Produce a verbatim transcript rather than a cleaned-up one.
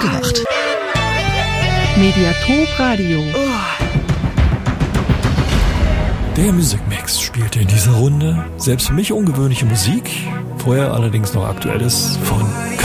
Aufgewacht. Mediathek Radio. Der Musikmix spielte in dieser Runde selbst für mich ungewöhnliche Musik, vorher allerdings noch aktuelles von